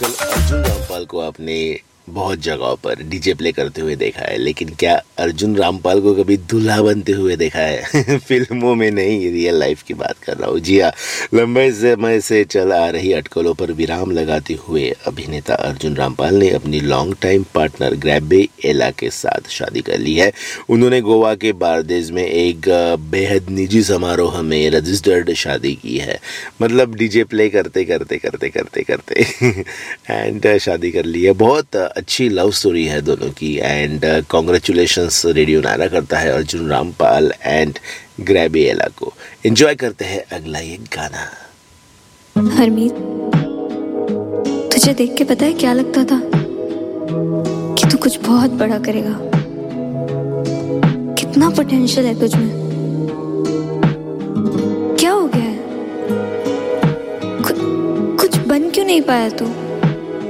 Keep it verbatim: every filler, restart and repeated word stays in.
आजकल अर्जुन रामपाल को आपने बहुत जगहों पर डीजे प्ले करते हुए देखा है, लेकिन क्या अर्जुन रामपाल को कभी दूल्हा बनते हुए देखा है? फिल्मों में नहीं, रियल लाइफ की बात कर रहा हूँ। जी हाँ, लंबे समय से चल आ रही अटकलों पर विराम लगाते हुए अभिनेता अर्जुन रामपाल ने अपनी लॉन्ग टाइम पार्टनर ग्रैबे एला के साथ शादी कर ली है। उन्होंने गोवा के बारदेस में एक बेहद निजी समारोह में रजिस्टर्ड शादी की है। मतलब डीजे प्ले करते करते करते करते करते एंड शादी कर ली है। बहुत अच्छी लव स्टोरी है दोनों की एंड कॉन्ग्रेचुलेशंस रेडियो नारा करता है अर्जुन रामपाल एंड ग्रैबे एला को। एंजॉय करते हैं अगला ये गाना। हरमीत, तुझे देख के पता है क्या लगता था कि तू कुछ बहुत बड़ा करेगा। कितना पोटेंशियल है तुझ में। क्या हो गया है? कु, कुछ बन क्यों नहीं पाया तू?